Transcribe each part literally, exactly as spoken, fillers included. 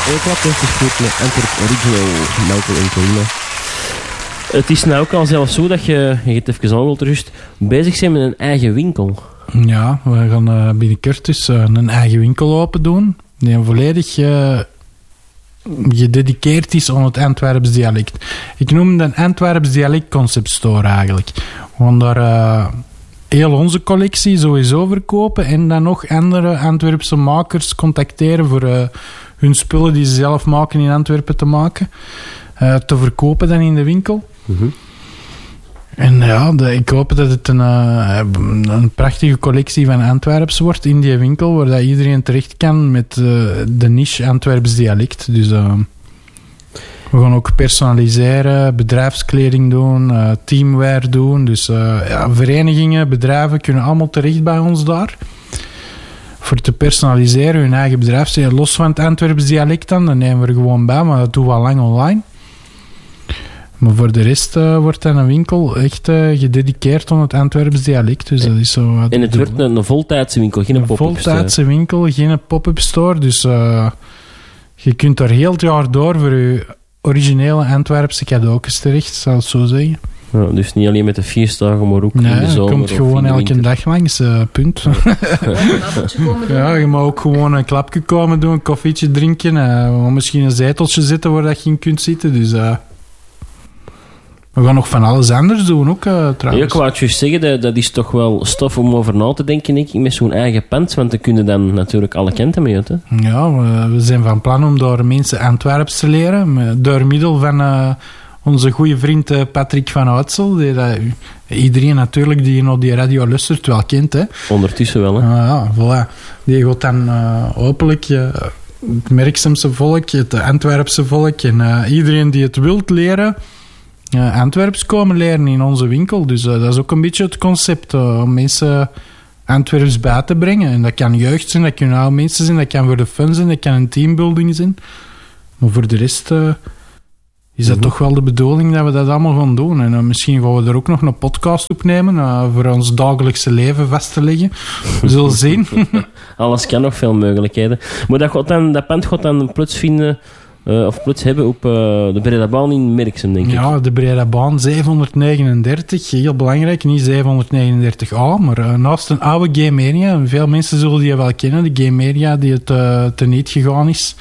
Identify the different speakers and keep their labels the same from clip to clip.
Speaker 1: ook wat heeft gespeeld met Antwerp Original, Naukel en Corina. Het is nou ook al zelfs zo dat je, je hebt even aangehaald rust, bezig bent met een eigen winkel.
Speaker 2: Ja, we gaan uh, binnenkort dus uh, een eigen winkel open doen. Die volledig uh, gedediceerd is aan het Antwerps dialect. Ik noem het een Antwerps dialect concept store eigenlijk. We gaan daar uh, heel onze collectie sowieso verkopen en dan nog andere Antwerpse makers contacteren voor uh, hun spullen die ze zelf maken in Antwerpen te maken. Uh, te verkopen dan in de winkel.
Speaker 1: Mm-hmm.
Speaker 2: En ja, de, ik hoop dat het een, uh, een prachtige collectie van Antwerps wordt in die winkel, waar dat iedereen terecht kan met uh, de niche Antwerps dialect. Dus uh, we gaan ook personaliseren, bedrijfskleding doen, uh, teamwear doen. Dus uh, ja, verenigingen, bedrijven kunnen allemaal terecht bij ons daar. Voor te personaliseren, hun eigen bedrijf. Los van het Antwerps dialect dan, dat nemen we er gewoon bij, maar dat doen we al lang online. Maar voor de rest uh, wordt dan een winkel echt uh, gedediceerd aan het Antwerps dialect. Dus dat is zo,
Speaker 1: en het wordt een, een voltijdse winkel, geen
Speaker 2: een
Speaker 1: pop-up store. Een
Speaker 2: voltijdse winkel, geen pop-up store. Dus uh, je kunt daar heel het jaar door voor je originele Antwerpse cadeautjes terecht, zou ik zo zeggen.
Speaker 1: Ja, dus niet alleen met de feestdagen, maar ook
Speaker 2: nee,
Speaker 1: in de zomer.
Speaker 2: Je komt gewoon elke
Speaker 1: winter.
Speaker 2: dag langs, uh, punt. Ja, je mag ook gewoon een klapje komen doen, een koffietje drinken, uh, misschien een zeteltje zitten waar dat je in kunt zitten. Dus uh, we gaan nog van alles anders doen ook, uh, trouwens.
Speaker 1: Ja, ik wou het juist zeggen, dat, dat is toch wel stof om over na te denken, denk ik, met zo'n eigen pand, want dan kun je dan natuurlijk alle kanten mee uit. Hè?
Speaker 2: Ja, we, we zijn van plan om door mensen Antwerps te leren, door middel van uh, onze goede vriend uh, Patrick van Oudsel, die dat, iedereen natuurlijk die nog die radio luistert wel kent. Hè.
Speaker 1: Ondertussen wel, hè?
Speaker 2: Uh, ja, voilà. Die gaat dan uh, hopelijk uh, het Merksemse volk, het Antwerpse volk en uh, iedereen die het wilt leren, Uh, Antwerps komen leren in onze winkel. Dus uh, dat is ook een beetje het concept uh, om mensen Antwerps bij te brengen. En dat kan jeugd zijn, dat kunnen oude mensen zijn, dat kan voor de fun zijn, dat kan een teambuilding zijn. Maar voor de rest uh, is dat mm-hmm. toch wel de bedoeling dat we dat allemaal gaan doen. En uh, misschien gaan we er ook nog een podcast opnemen uh, voor ons dagelijkse leven vast te leggen. We zullen zien.
Speaker 1: Alles kan, nog veel mogelijkheden. Maar dat, gaat dan, dat pand gaat dan plots vinden... Uh, of plots hebben op uh, de Bredabaan in Merksem, denk ik.
Speaker 2: Ja, de Bredabaan zevenhonderdnegenendertig, heel belangrijk, niet zevenhonderdnegenendertig A, maar uh, naast een oude Gameria, veel mensen zullen die wel kennen, de Gameria die het uh, teniet gegaan is.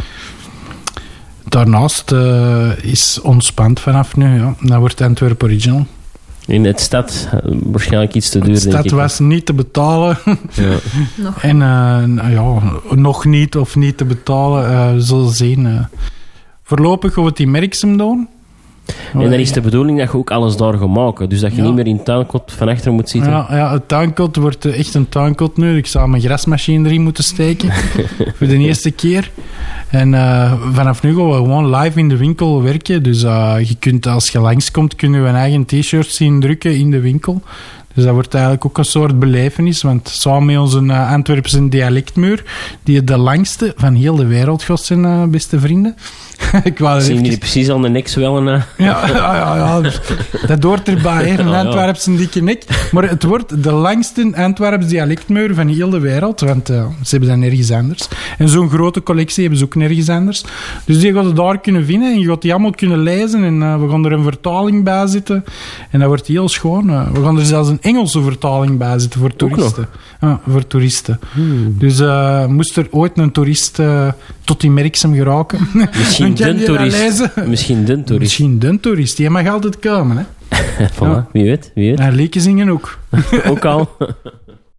Speaker 2: Daarnaast uh, is ons pand vanaf nu, ja. Dat wordt Antwerp Original.
Speaker 1: In het stad uh, waarschijnlijk iets te duur,
Speaker 2: denk ik. De stad was niet te betalen. Ja.
Speaker 3: nog.
Speaker 2: En uh, ja, nog niet of niet te betalen, uh, we zullen zien. Uh. Voorlopig gaan we het in Merksem doen.
Speaker 1: En dan is de bedoeling dat je ook alles daar gaat maken. Dus dat je ja. niet meer in het tuinkot van achter moet zitten.
Speaker 2: Ja, ja, het tuinkot wordt echt een tuinkot nu. Ik zou mijn grasmachine erin moeten steken. Voor de eerste keer. En uh, vanaf nu gaan we gewoon live in de winkel werken. Dus uh, je kunt, als je langskomt, kun je een eigen t-shirt zien drukken in de winkel. Dus dat wordt eigenlijk ook een soort belevenis. Want samen met onze uh, Antwerpse dialectmuur, die de langste van heel de wereld gaat zijn, uh, beste vrienden. Ik wou
Speaker 1: zien
Speaker 2: even...
Speaker 1: jullie precies al de nek zwellen? Uh.
Speaker 2: Ja, ja, ja, ja, dat hoort erbij, hè, een
Speaker 1: ja,
Speaker 2: Antwerpse dikke nek. Maar het wordt de langste Antwerps dialectmuur van heel de wereld, want uh, ze hebben dat nergens anders. En zo'n grote collectie hebben ze ook nergens anders. Dus die gaat je daar kunnen vinden en je gaat die allemaal kunnen lezen en uh, we gaan er een vertaling bij zetten. En dat wordt heel schoon. Uh, we gaan er zelfs een Engelse vertaling bij zetten voor toeristen. Ja, voor toeristen. Hmm. Dus uh, moest er ooit een toerist uh, tot die Merksem geraken...
Speaker 1: Misschien de toerist. Misschien de toerist.
Speaker 2: Misschien de toerist. Die mag altijd komen, hè.
Speaker 1: Voilà, ja. Wie weet, wie weet.
Speaker 2: En liedjes zingen ook.
Speaker 1: Ook al.